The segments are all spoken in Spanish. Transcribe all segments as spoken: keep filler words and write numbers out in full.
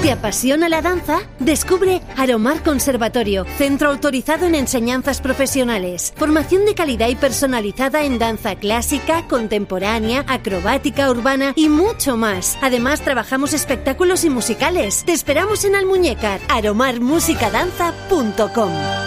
¿Te apasiona la danza? Descubre Aromar Conservatorio, centro autorizado en enseñanzas profesionales. Formación de calidad y personalizada en danza clásica, contemporánea, acrobática, urbana y mucho más. Además, trabajamos espectáculos y musicales. Te esperamos en Almuñécar, aromar música danza punto com.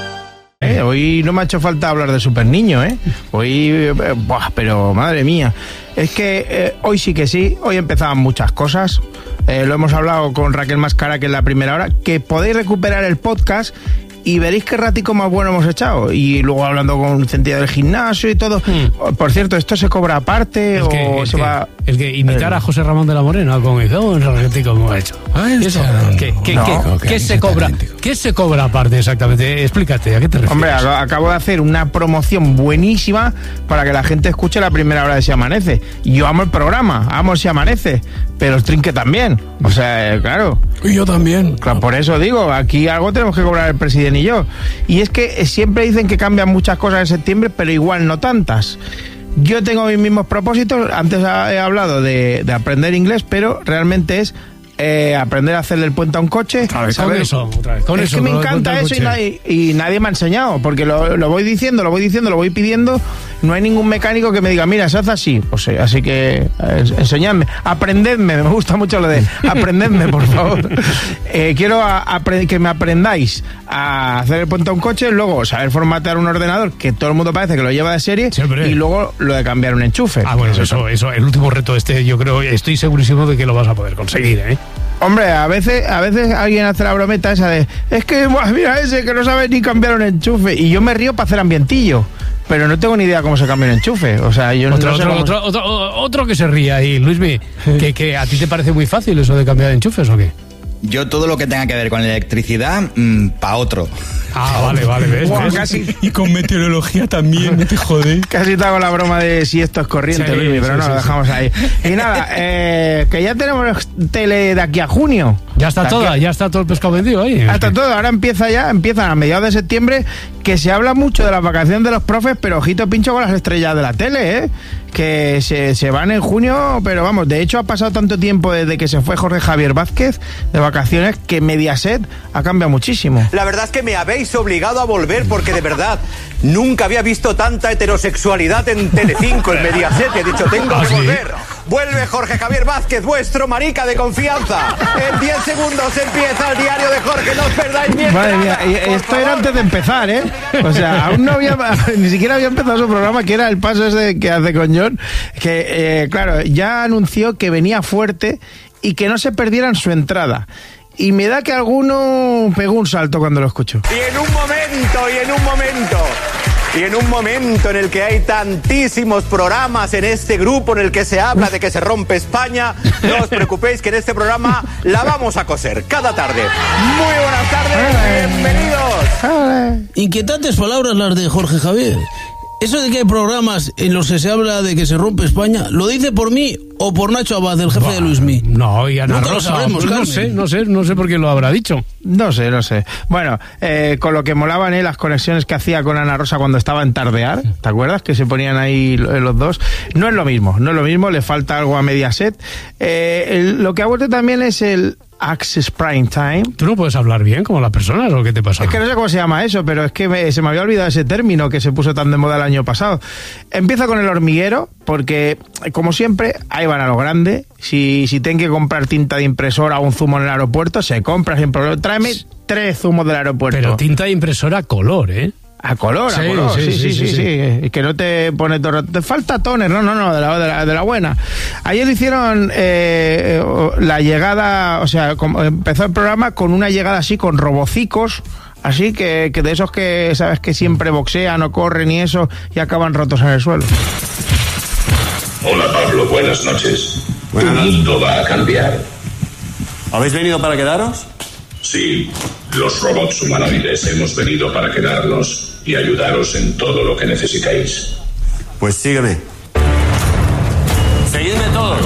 Eh, hoy no me ha hecho falta hablar de Super Niño, ¿eh? Hoy, eh, buah, pero madre mía. Es que eh, hoy sí que sí, hoy empezaban muchas cosas. Eh, lo hemos hablado con Raquel Mascara, que es la primera hora, que podéis recuperar el podcast y veréis qué ratico más bueno hemos echado. Y luego hablando con sentido del gimnasio y todo. Hmm. Por cierto, ¿esto se cobra aparte el que, o el se que, va...? El que imitar el... a José Ramón de la Morena con el oh, un ratico hemos hecho. Eso, ¿Qué, qué, no, qué, qué, ¿qué se cobra? ¿Qué se cobra aparte exactamente? Explícate, ¿a qué te refieres? Hombre, acabo de hacer una promoción buenísima para que la gente escuche la primera hora de Si Amanece. Yo amo el programa, amo Si Amanece, pero el trinque también. O sea, claro. Y yo también. Claro, por eso digo, aquí algo tenemos que cobrar el presidente y yo. Y es que siempre dicen que cambian muchas cosas en septiembre, pero igual no tantas. Yo tengo mis mismos propósitos. Antes he hablado de, de aprender inglés, pero realmente es eh, aprender a hacerle el puente a un coche. Otra vez, con eso, otra vez, con es eso, que me encanta eso y nadie, y nadie me ha enseñado, porque lo, lo voy diciendo, lo voy diciendo, lo voy pidiendo. No hay ningún mecánico que me diga, mira, se hace así. Pues eh, así que eh, enseñadme, aprendedme, me gusta mucho lo de aprendedme, por favor. Eh, quiero a, a, que me aprendáis a hacer el puente a un coche, luego saber formatear un ordenador, que todo el mundo parece que lo lleva de serie, sí, y luego lo de cambiar un enchufe. Ah, bueno, eso, eso, eso, el último reto este, yo creo, estoy segurísimo de que lo vas a poder conseguir, ¿eh? Hombre, a veces a veces alguien hace la brometa esa de, es que, buah, mira ese que no sabe ni cambiar un enchufe, y yo me río para hacer ambientillo, pero no tengo ni idea cómo se cambia un enchufe. O sea, yo otro, no sé otro, cómo... otro, otro, otro que se ría ahí, Luismi, que, que a ti te parece muy fácil eso de cambiar enchufes, ¿o qué? Yo todo lo que tenga que ver con electricidad, mmm, pa' otro. Ah, vale, vale, ves, wow, ves. Casi... Y con meteorología también, no te jode. Casi te hago la broma de si esto es corriente, sí, Luis, pero sí, no, sí, lo dejamos sí. ahí. Y nada, eh, que ya tenemos tele de aquí a junio. Ya está toda, ya está todo el pescado vendido ahí. Ya está todo, ahora empieza ya, empiezan a mediados de septiembre, que se habla mucho de las vacaciones de los profes, pero ojito pincho con las estrellas de la tele, ¿eh? Que se, se van en junio, pero vamos, de hecho ha pasado tanto tiempo desde que se fue Jorge Javier Vázquez de vacaciones que Mediaset ha cambiado muchísimo. La verdad es que me habéis obligado a volver porque de verdad nunca había visto tanta heterosexualidad en Telecinco, en Mediaset, y he dicho, tengo que volver. Vuelve Jorge Javier Vázquez, vuestro marica de confianza. En diez segundos empieza el diario de Jorge, no os perdáis bien. Madre mía, esto era antes de empezar, ¿eh? O sea, aún no había, ni siquiera había empezado su programa, que era el paso ese que hace con John, que, eh, claro, ya anunció que venía fuerte y que no se perdieran su entrada. Y me da que alguno pegó un salto cuando lo escuchó. Y en un momento, y en un momento... Y en un momento en el que hay tantísimos programas en este grupo en el que se habla de que se rompe España, no os preocupéis que en este programa la vamos a coser cada tarde. Muy buenas tardes, bienvenidos. Inquietantes palabras las de Jorge Javier. Eso de que hay programas en los que se habla de que se rompe España, ¿lo dice por mí o por Nacho Abad, el jefe bah, de Luismi? No, y Ana Nunca Rosa, lo sabremos, pues no sé, no sé, no sé por qué lo habrá dicho. No sé, no sé. Bueno, eh, con lo que molaban eh, las conexiones que hacía con Ana Rosa cuando estaba en Tardear, ¿te acuerdas? Que se ponían ahí los dos. No es lo mismo, no es lo mismo, le falta algo a Mediaset. Eh, el, lo que ha vuelto también es el Access Prime Time. ¿Tú no puedes hablar bien como las personas o qué te pasa? Es que no sé cómo se llama eso, pero es que me, se me había olvidado ese término que se puso tan de moda el año pasado. Empieza con El Hormiguero, porque como siempre, ahí van a lo grande. Si, si tienen que comprar tinta de impresora o un zumo en el aeropuerto, se compra sin problema. Tráeme sí. tres zumos del aeropuerto. Pero tinta de impresora a color, ¿eh? A color, sí, a color, sí, sí, sí, sí, sí, sí. sí. Que no te pone todo, te falta toner, no, no, no, de la, de la, de la buena. Ayer hicieron eh, la llegada, o sea, como empezó el programa con una llegada así, con robocicos, así que, que de esos que sabes que siempre boxean o corren y eso, y acaban rotos en el suelo. Hola Pablo, buenas noches. Tu mundo va a cambiar. ¿Habéis venido para quedaros? Sí, los robots humanoides hemos venido para quedarnos y ayudaros en todo lo que necesitéis. Pues sígueme. Seguidme todos.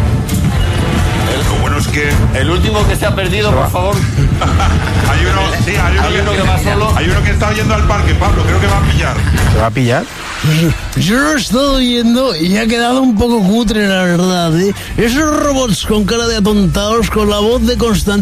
Lo bueno es que... El último que se ha perdido, por favor. hay uno, sí, hay uno, hay que, uno que va solo. Hay uno que está yendo al parque, Pablo, creo que va a pillar. ¿Se va a pillar? Yo lo he estado oyendo y ha quedado un poco cutre, la verdad, ¿eh? Esos robots con cara de atontados, con la voz de Constantino